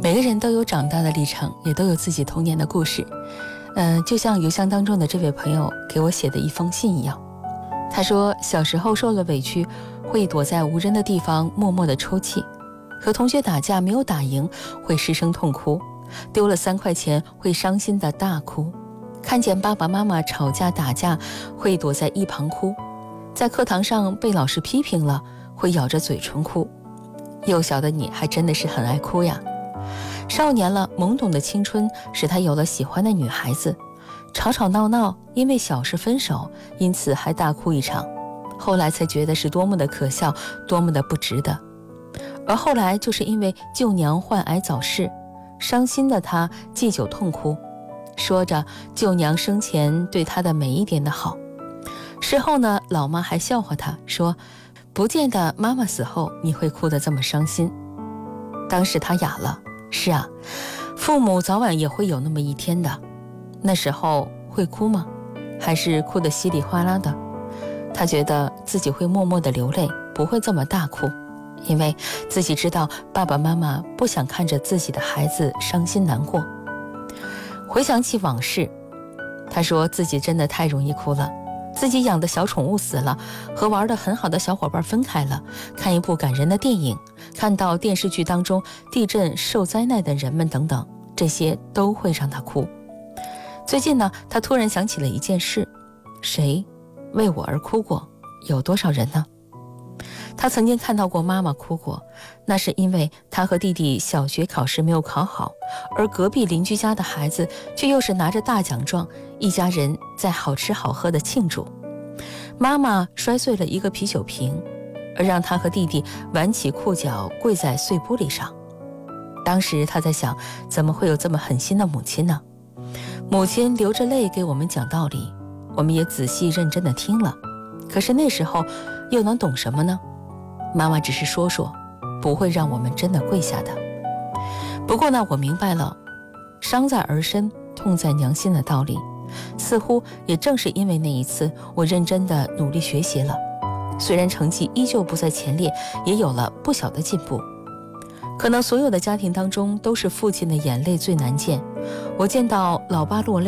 每个人都有长大的历程，也都有自己童年的故事。就像邮箱当中的这位朋友给我写的一封信一样，他说小时候受了委屈，会躲在无人的地方默默地抽泣，和同学打架没有打赢会失声痛哭，丢了3块钱会伤心的大哭，看见爸爸妈妈吵架打架会躲在一旁哭，在课堂上被老师批评了会咬着嘴唇哭。幼小的你还真的是很爱哭呀。少年了，懵懂的青春使他有了喜欢的女孩子，吵吵闹闹因为小事分手，因此还大哭一场，后来才觉得是多么的可笑，多么的不值得。而后来就是因为舅娘患癌早逝，伤心的他祭酒痛哭，说着舅娘生前对他的每一点的好。事后呢，老妈还笑话他说，不见得妈妈死后你会哭得这么伤心。当时他哑了，是啊，父母早晚也会有那么一天的。那时候会哭吗？还是哭得稀里哗啦的？他觉得自己会默默地流泪，不会这么大哭，因为自己知道爸爸妈妈不想看着自己的孩子伤心难过。回想起往事，他说自己真的太容易哭了，自己养的小宠物死了，和玩得很好的小伙伴分开了，看一部感人的电影，看到电视剧当中地震受灾难的人们等等，这些都会让他哭。最近呢，他突然想起了一件事，谁为我而哭过？有多少人呢？他曾经看到过妈妈哭过，那是因为他和弟弟小学考试没有考好，而隔壁邻居家的孩子却又是拿着大奖状，一家人在好吃好喝的庆祝。妈妈摔碎了一个啤酒瓶，而让他和弟弟挽起裤脚跪在碎玻璃上。当时他在想，怎么会有这么狠心的母亲呢？母亲流着泪给我们讲道理，我们也仔细认真地听了，可是那时候又能懂什么呢？妈妈只是说说，不会让我们真的跪下的。不过呢，我明白了，伤在儿身，痛在娘心的道理。似乎也正是因为那一次，我认真地努力学习了，虽然成绩依旧不在前列，也有了不小的进步。可能所有的家庭当中，都是父亲的眼泪最难见。我见到老爸落泪